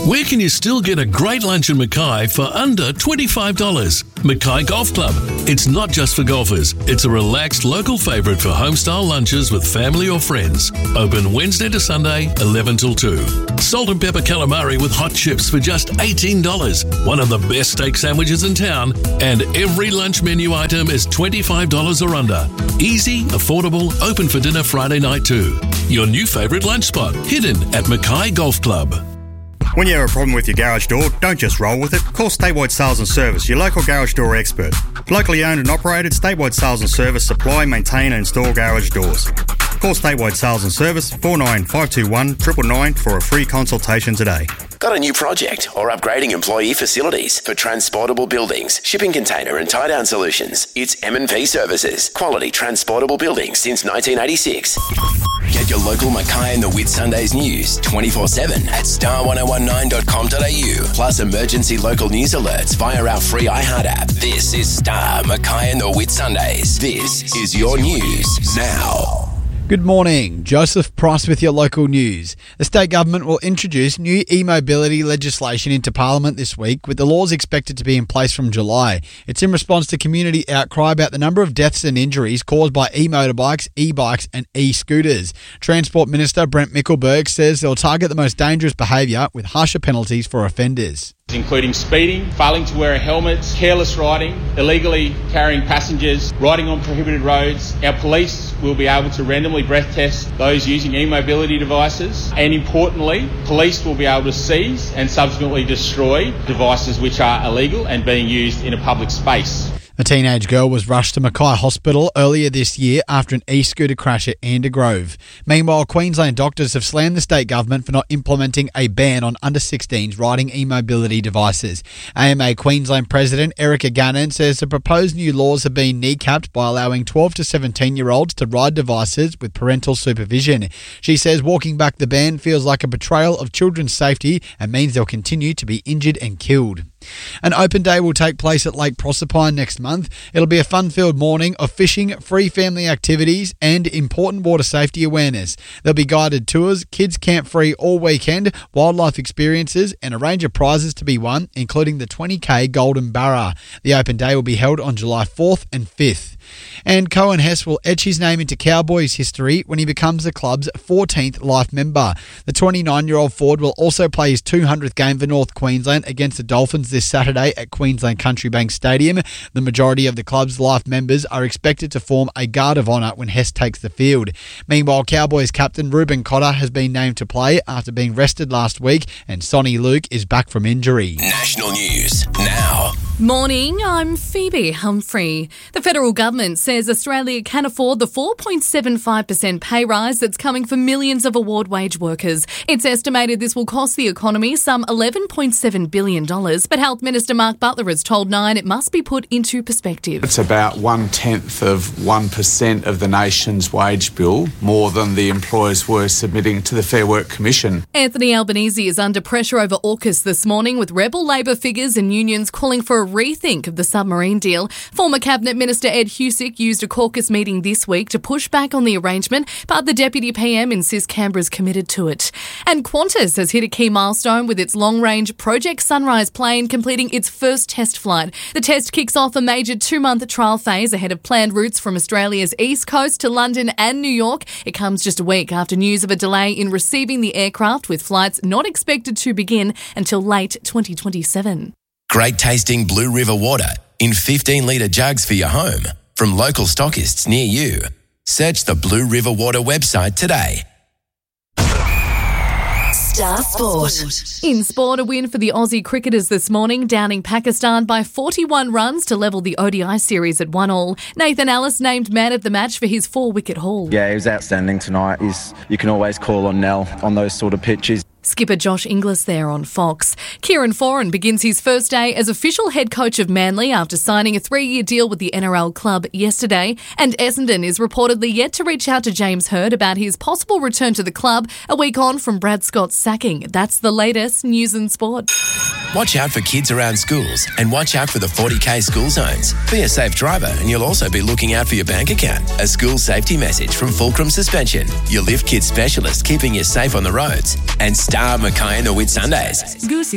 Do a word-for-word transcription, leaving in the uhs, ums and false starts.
Where can you still get a great lunch in Mackay for under twenty-five dollars? Mackay Golf Club. It's not just for golfers. It's a relaxed local favourite for home-style lunches with family or friends. Open Wednesday to Sunday, eleven till two. Salt and pepper calamari with hot chips for just eighteen dollars. One of the best steak sandwiches in town. And every lunch menu item is twenty-five dollars or under. Easy, affordable, open for dinner Friday night too. Your new favourite lunch spot, hidden at Mackay Golf Club. When you have a problem with your garage door, don't just roll with it. Call Statewide Sales and Service, your local garage door expert. Locally owned and operated, Statewide Sales and Service supply, maintain and install garage doors. Call Statewide Sales and Service four nine five two one nine nine nine for a free consultation today. Got a new project or upgrading employee facilities for transportable buildings, shipping container and tie-down solutions? It's M and P Services. Quality transportable buildings since nineteen eighty-six. Get your local Mackay and the Whitsundays news twenty-four seven at star ten nineteen dot com dot a u. Plus emergency local news alerts via our free iHeart app. This is Star Mackay and the Whitsundays. This is your news now. Good morning, Joseph Price with your local news. The state government will introduce new e-mobility legislation into Parliament this week, with the laws expected to be in place from July. It's in response to community outcry about the number of deaths and injuries caused by e-motorbikes, e-bikes and e-scooters. Transport Minister Brent Mickelberg says they'll target the most dangerous behaviour with harsher penalties for offenders, including speeding, failing to wear a helmet, careless riding, illegally carrying passengers, riding on prohibited roads. Our police will be able to randomly breath test those using e-mobility devices, and importantly, police will be able to seize and subsequently destroy devices which are illegal and being used in a public space. A teenage girl was rushed to Mackay Hospital earlier this year after an e-scooter crash at Andergrove. Meanwhile, Queensland doctors have slammed the state government for not implementing a ban on under sixteens riding e-mobility devices. A M A Queensland President Erica Gannon says the proposed new laws have been kneecapped by allowing twelve to seventeen-year-olds to ride devices with parental supervision. She says walking back the ban feels like a betrayal of children's safety and means they'll continue to be injured and killed. An open day will take place at Lake Proserpine next month. It'll be a fun-filled morning of fishing, free family activities and important water safety awareness. There'll be guided tours, kids camp free all weekend, wildlife experiences and a range of prizes to be won, including the twenty K Golden Barra. The open day will be held on July fourth and fifth. And Cohen Hess will etch his name into Cowboys history when he becomes the club's fourteenth life member. The twenty-nine-year-old forward will also play his two hundredth game for North Queensland against the Dolphins this Saturday at Queensland Country Bank Stadium. The majority of the club's life members are expected to form a guard of honour when Hess takes the field. Meanwhile, Cowboys captain Ruben Cotter has been named to play after being rested last week, and Sonny Luke is back from injury. National news now. Morning, I'm Phoebe Humphrey. The federal government says Australia can afford the four point seven five percent pay rise that's coming for millions of award wage workers. It's estimated this will cost the economy some eleven point seven billion dollars, but Health Minister Mark Butler has told Nine it must be put into perspective. It's about one-tenth of one percent of the nation's wage bill, more than the employers were submitting to the Fair Work Commission. Anthony Albanese is under pressure over AUKUS this morning, with rebel Labor figures and unions calling for a rethink of the submarine deal. Former Cabinet Minister Ed Husic used a caucus meeting this week to push back on the arrangement, but the Deputy P M insists Canberra's committed to it. And Qantas has hit a key milestone with its long-range Project Sunrise plane completing its first test flight. The test kicks off a major two-month trial phase ahead of planned routes from Australia's east coast to London and New York. It comes just a week after news of a delay in receiving the aircraft, with flights not expected to begin until late twenty twenty-seven. Great tasting Blue River water in fifteen litre jugs for your home from local stockists near you. Search the Blue River Water website today. Star Sport. In sport, a win for the Aussie cricketers this morning, downing Pakistan by forty-one runs to level the O D I series at one all. Nathan Ellis named man of the match for his four-wicket haul. Yeah, he was outstanding tonight. He's, you can always call on Nell on those sort of pitches. Skipper Josh Inglis there on Fox. Kieran Foran begins his first day as official head coach of Manly after signing a three-year deal with the N R L club yesterday. And Essendon is reportedly yet to reach out to James Hird about his possible return to the club a week on from Brad Scott's sacking. That's the latest news and sport. Watch out for kids around schools and watch out for the forty K school zones. Be a safe driver and you'll also be looking out for your bank account. A school safety message from Fulcrum Suspension, your lift kit specialist keeping you safe on the roads. And stay Mackay and the Whit Sundays. Goosey